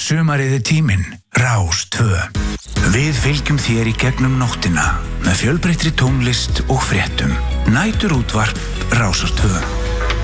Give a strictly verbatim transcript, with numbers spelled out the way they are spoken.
Sumarið er tíminn, Rás tvö. Við fylgjum þér í gegnum nóttina með fjölbreyttri tónlist og fréttum. Næturútvarp Rásar tvö.